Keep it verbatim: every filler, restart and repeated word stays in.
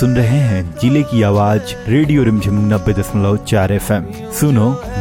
सुन रहे हैं जिले की आवाज रेडियो रिमझिम नब्बे दशमलव चार एफ एम। सुनो